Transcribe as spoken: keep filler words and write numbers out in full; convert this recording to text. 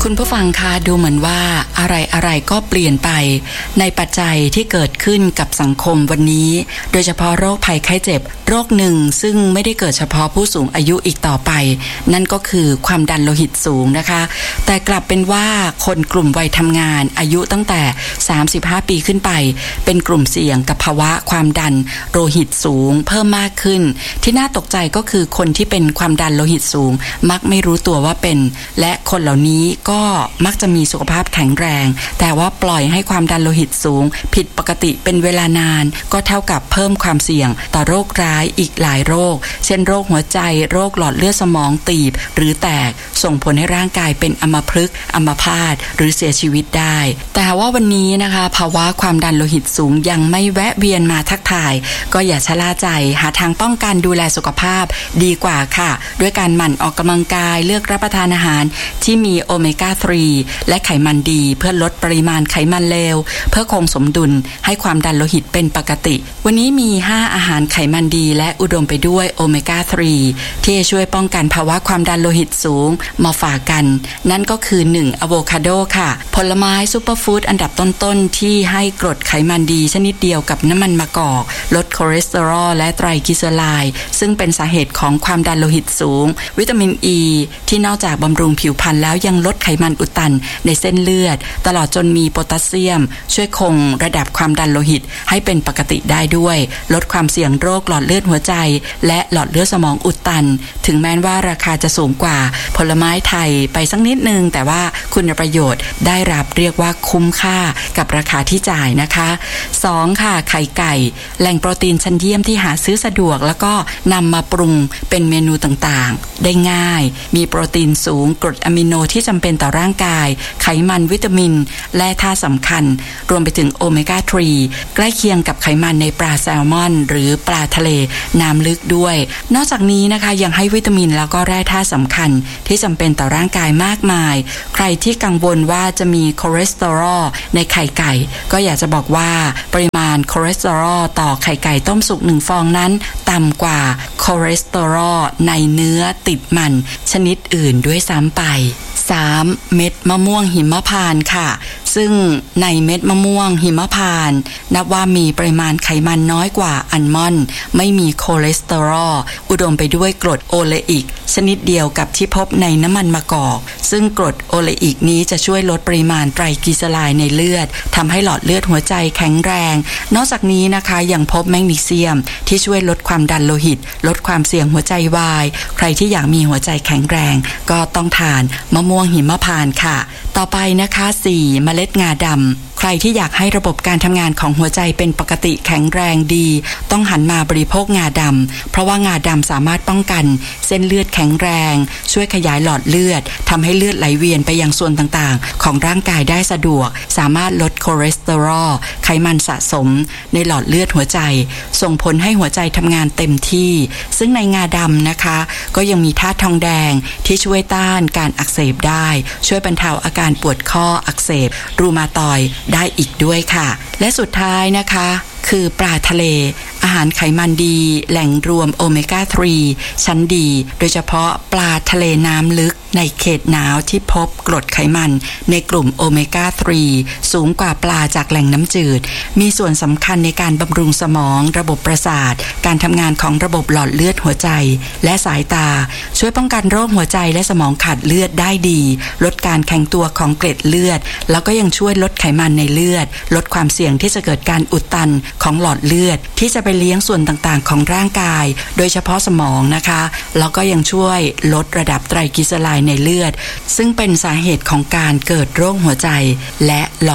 คุณผู้ฟังคะดูเหมือนว่าอะไรอะไรก็เปลี่ยนไปในปัจจัยที่เกิดขึ้นกับสังคมวันนี้โดยเฉพาะโรคภัยไข้เจ็บโรคหนึ่งซึ่งไม่ได้เกิดเฉพาะผู้สูงอายุอีกต่อไปนั่นก็คือความดันโลหิตสูงนะคะแต่กลับเป็นว่าคนกลุ่มวัยทำงานอายุตั้งแต่สามสิบห้าปีขึ้นไปเป็นกลุ่มเสี่ยงกับภาวะความดันโลหิตสูงเพิ่มมากขึ้นที่น่าตกใจก็คือคนที่เป็นความดันโลหิตสูงมักไม่รู้ตัวว่าเป็นและคนเหล่านี้ก็มักจะมีสุขภาพแข็งแรงแต่ว่าปล่อยให้ความดันโลหิตสูงผิดปกติเป็นเวลานานก็เท่ากับเพิ่มความเสี่ยงต่อโรคร้ายอีกหลายโรคเช่นโรคหัวใจโรคหลอดเลือดสมองตีบหรือแตกส่งผลให้ร่างกายเป็นอัมพฤกษ์อัมพาตหรือเสียชีวิตได้แต่ว่าวันนี้นะคะภาวะความดันโลหิตสูงยังไม่แวะเวียนมาทักทายก็อย่าชะล่าใจหาทางป้องกันดูแลสุขภาพดีกว่าค่ะด้วยการหมั่นออกกำลังกายเลือกรับประทานอาหารที่มีโอเมก้าสามและไขมันดีเพื่อลดปริมาณไขมันเลวเพื่อคงสมดุลให้ความดันโลหิตเป็นปกติวันนี้มีห้าอาหารไขมันดีและอุดมไปด้วยโอเมก้าสามที่จะช่วยป้องกันภาวะความดันโลหิตสูงมาฝากกันนั่นก็คือหนึ่งอะโวคาโดค่ะผลไม้ซุปเปอร์ฟู้ดอันดับต้นๆที่ให้กรดไขมันดีชนิดเดียวกับน้ำมันมะกอกลดคอเลสเตอรอลและไตรกลีเซอไรด์ซึ่งเป็นสาเหตุของความดันโลหิตสูงวิตามินอีที่นอกจากบำรุงผิวพรรณแล้วยังลดไขมันอุดตันในเส้นเลือดตลอดจนมีโพแทสเซียมช่วยคงระดับความดันโลหิตให้เป็นปกติได้ด้วยลดความเสี่ยงโรคหลอดเลือดหัวใจและหลอดเลือดสมองอุดตันถึงแม้ว่าราคาจะสูงกว่าผลไม้ไทยไปสักนิดนึงแต่ว่าคุณประโยชน์ได้รับเรียกว่าคุ้มค่ากับราคาที่จ่ายนะคะสองค่ะไข่ไก่แหล่งโปรตีนชั้นเยี่ยมที่หาซื้อสะดวกแล้วก็นำมาปรุงเป็นเมนูต่างๆได้ง่ายมีโปรตีนสูงกรดอะมิโนที่จำเป็นต่อร่างกายไขมันวิตามินและธาตุสำคัญรวมไปถึงโอเมก้าสามใกล้เคียงกับไขมันในปลาแซลมอนหรือปลาทะเลน้ำลึกด้วยนอกจากนี้นะคะยังให้วิตามินแล้วก็แร่ธาตุสำคัญที่จำเป็นต่อร่างกายมากมายใครที่กังวลว่าจะมีคอเลสเตอรอลในไข่ไก่ก็อยากจะบอกว่าปริมาณคอเลสเตอรอลต่อไข่ไก่ต้มสุกหนึ่งฟองนั้นต่ำกว่าคอเลสเตอรอลในเนื้อติดมันชนิดอื่นด้วยซ้ำไปสามเม็ดมะม่วงหิมพานต์ค่ะซึ่งในเม็ดมะม่วงหิมพานต์นับว่ามีปริมาณไขมันน้อยกว่าอัลมอนด์ไม่มีคอเลสเตอรอลอุดมไปด้วยกรดโอเลอิกชนิดเดียวกับที่พบในน้ำมันมะกอกซึ่งกรดโอเลอิกนี้จะช่วยลดปริมาณไตรกลีเซอไรด์ในเลือดทำให้หลอดเลือดหัวใจแข็งแรงนอกจากนี้นะคะยังพบแมกนีเซียมที่ช่วยลดความดันโลหิตลดความเสี่ยงหัวใจวายใครที่อยากมีหัวใจแข็งแรงก็ต้องทานมะม่วงหิมพานต์ค่ะต่อไปนะคะสี่เมล็ดงาดำใครที่อยากให้ระบบการทำงานของหัวใจเป็นปกติแข็งแรงดีต้องหันมาบริโภคงาดำเพราะว่างาดำสามารถป้องกันเส้นเลือดแข็งแรงช่วยขยายหลอดเลือดทำให้เลือดไหลเวียนไปยังส่วนต่างๆของร่างกายได้สะดวกสามารถลดคอเลสเตอรอลไขมันสะสมในหลอดเลือดหัวใจส่งผลให้หัวใจทำงานเต็มที่ซึ่งในงาดำนะคะก็ยังมีธาตุทองแดงที่ช่วยต้านการอักเสบได้ช่วยบรรเทาอาการปวดข้ออักเสบรูมาตอยด์ได้อีกด้วยค่ะและสุดท้ายนะคะคือปลาทะเลอาหารไขมันดีแหล่งรวมโอเมก้าสามชั้นดีโดยเฉพาะปลาทะเลน้ำลึกในเขตหนาวที่พบกรดไขมันในกลุ่มโอเมก้าสามสูงกว่าปลาจากแหล่งน้ำจืดมีส่วนสำคัญในการบำรุงสมองระบบประสาทการทำงานของระบบหลอดเลือดหัวใจและสายตาช่วยป้องกันโรคหัวใจและสมองขาดเลือดได้ดีลดการแข็งตัวของเกล็ดเลือดแล้วก็ยังช่วยลดไขมันในเลือดลดความเสี่ยงที่จะเกิดการอุดตันของหลอดเลือดที่จะไปเลี้ยงส่วนต่างๆของร่างกายโดยเฉพาะสมองนะคะแล้วก็ยังช่วยลดระดับไตรกลีเซอไรด์ในเลือดซึ่งเป็นสาเหตุของการเกิดโรคหัวใจและ